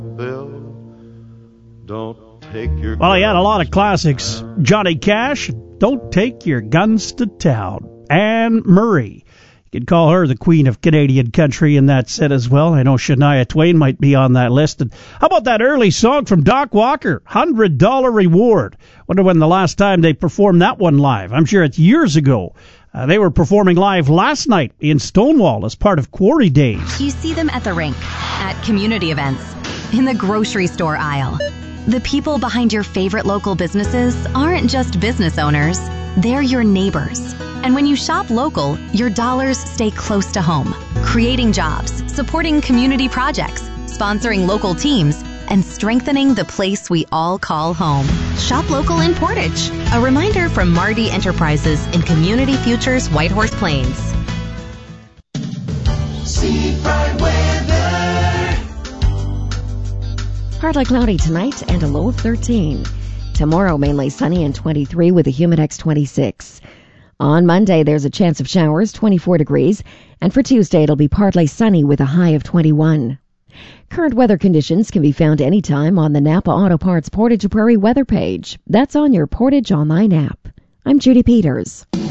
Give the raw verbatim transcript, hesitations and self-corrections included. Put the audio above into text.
Bill, don't take your Well, he had a lot of classics. Johnny Cash, Don't Take Your Guns to Town. Anne Murray. You could call her the queen of Canadian country in that set as well. I know Shania Twain might be on that list. And how about that early song from Doc Walker, one hundred dollar Reward? Wonder when the last time they performed that one live. I'm sure it's years ago. Uh, they were performing live last night in Stonewall as part of Quarry Days. You see them at the rink, at community events, in the grocery store aisle. The people behind your favorite local businesses aren't just business owners, they're your neighbors. And when you shop local, your dollars stay close to home, creating jobs, supporting community projects, sponsoring local teams, and strengthening the place we all call home. Shop local in Portage. A reminder from Marty Enterprises in Community Futures Whitehorse Plains. Seafront weather. Partly cloudy tonight and a low of thirteen. Tomorrow, mainly sunny and twenty-three with a Humidex twenty-six. On Monday, there's a chance of showers, twenty-four degrees. And for Tuesday, it'll be partly sunny with a high of twenty-one. Current weather conditions can be found anytime on the Napa Auto Parts Portage Prairie weather page. That's on your Portage Online app. I'm Judy Peters.